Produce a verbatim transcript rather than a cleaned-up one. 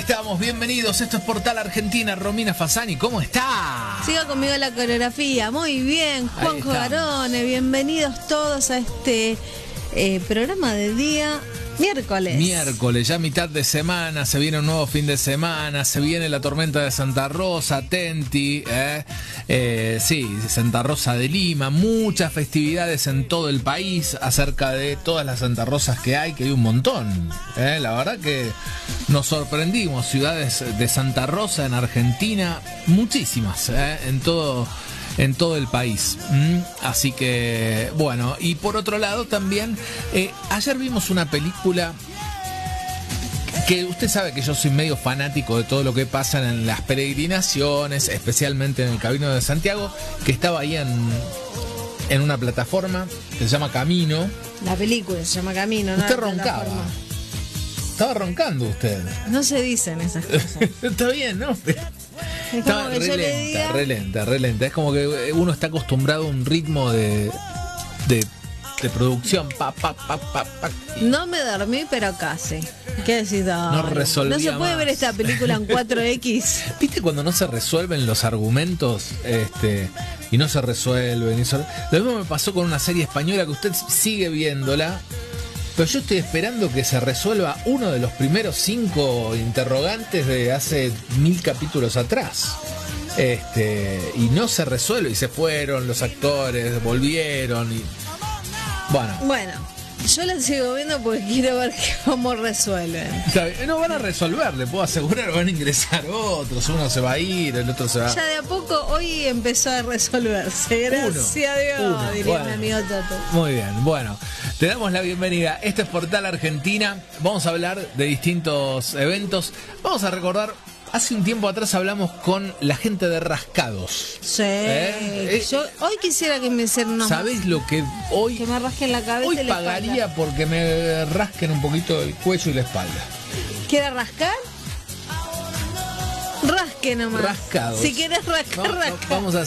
estamos, bienvenidos. Esto es Portal Argentina. Romina Fasani, ¿cómo está? Siga conmigo la coreografía. Muy bien, Juanjo Garone. Bienvenidos todos a este eh, programa de día miércoles. Miércoles, ya mitad de semana, se viene un nuevo fin de semana, se viene la tormenta de Santa Rosa, atenti, eh, eh, sí, Santa Rosa de Lima, muchas festividades en todo el país acerca de todas las Santa Rosas que hay, que hay un montón. Eh, la verdad que nos sorprendimos, ciudades de Santa Rosa en Argentina, muchísimas, eh, en todo... en todo el país. ¿Mm? Así que, bueno, y por otro lado también, eh, ayer vimos una película que usted sabe que yo soy medio fanático de todo lo que pasa en las peregrinaciones, especialmente en el Camino de Santiago, que estaba ahí en, en una plataforma que se llama Camino. La película se llama Camino, ¿no? Usted roncaba. Estaba roncando usted. No se dicen esas cosas. Está bien, ¿no? Es Está como que re yo lenta, le diga... re lenta, re lenta. Es como que uno está acostumbrado a un ritmo de, de, de producción. Pa, pa, pa, pa, pa. No me dormí, pero casi. ¿Qué decís? No, no resolvía No se puede más. ver esta película en cuatro equis. ¿Viste cuando no se resuelven los argumentos? Este, y no se resuelven. Y so... Lo mismo me pasó con una serie española que usted sigue viéndola. Pero yo estoy esperando que se resuelva uno de los primeros cinco interrogantes de hace mil capítulos atrás. Este, y no se resuelve, y se fueron los actores, volvieron y. Bueno. Bueno, yo la sigo viendo porque quiero ver cómo resuelven. No van a resolver, le puedo asegurar, van a ingresar otros, uno se va a ir, el otro se va. Ya de a poco hoy empezó a resolverse, gracias uno, a Dios, uno, diría bueno. mi amigo Toto. Muy bien, bueno, te damos la bienvenida. Este es Portal Argentina, vamos a hablar de distintos eventos, vamos a recordar. Hace un tiempo atrás hablamos con la gente de Rascados. Sí. ¿Eh? Yo hoy quisiera que me hicieran unos... ¿Sabés lo que hoy... Que me rasquen la cabeza Hoy y la pagaría espalda. porque me rasquen un poquito el cuello y la espalda. ¿Quiere rascar? Rasque nomás. Rascados. Si quieres rascar, No, no, rasca. vamos a